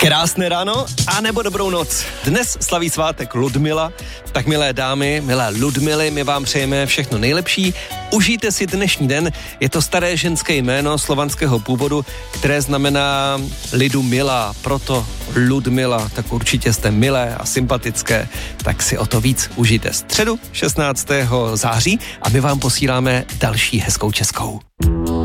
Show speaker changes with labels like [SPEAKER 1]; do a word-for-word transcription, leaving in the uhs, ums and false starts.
[SPEAKER 1] Krásné ráno a nebo dobrou noc. Dnes slaví svátek Ludmila, tak milé dámy, milé Ludmily, my vám přejeme všechno nejlepší. Užijte si dnešní den, je to staré ženské jméno slovanského původu, které znamená lidu milá, proto Ludmila, tak určitě jste milé a sympatické, tak si o to víc užijte středu šestnáctého září a my vám posíláme další hezkou českou.